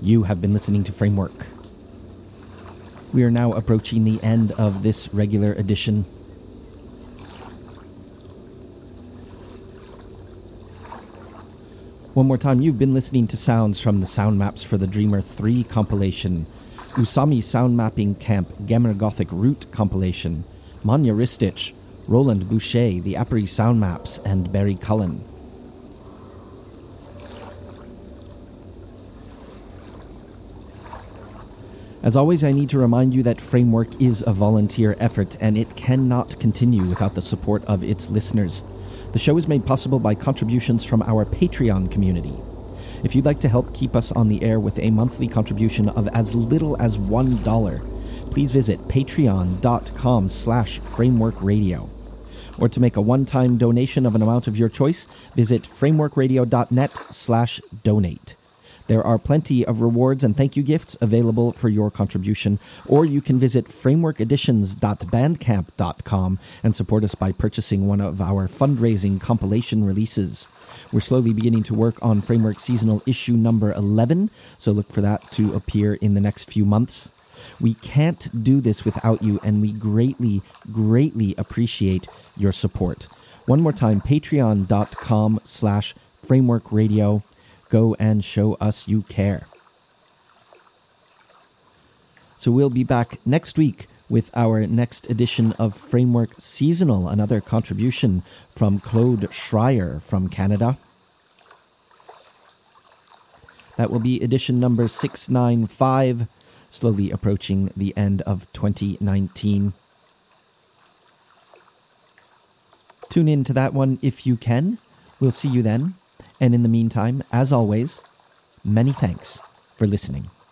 You have been listening to Framework. We are now approaching the end of this regular edition. One more time, you've been listening to sounds from the Sound Maps for the Dreamer 3 compilation, Usami Sound Mapping Camp Gamer Gothic Root compilation, Manya Ristich, Roland Boucher, the Apri Sound Maps, and Barry Cullen. As always, I need to remind you that Framework is a volunteer effort, and it cannot continue without the support of its listeners. The show is made possible by contributions from our Patreon community. If you'd like to help keep us on the air with a monthly contribution of as little as $1, please visit patreon.com/frameworkradio. Or to make a one-time donation of an amount of your choice, visit frameworkradio.net/donate. There are plenty of rewards and thank you gifts available for your contribution, or you can visit frameworkeditions.bandcamp.com and support us by purchasing one of our fundraising compilation releases. We're slowly beginning to work on Framework Seasonal issue number 11, so look for that to appear in the next few months. We can't do this without you, and we greatly, greatly appreciate your support. One more time, patreon.com/frameworkradio. Go and show us you care. So we'll be back next week with our next edition of Framework Seasonal, another contribution from Claude Schreier from Canada. That will be edition number 695, slowly approaching the end of 2019. Tune in to that one if you can. We'll see you then. And in the meantime, as always, many thanks for listening.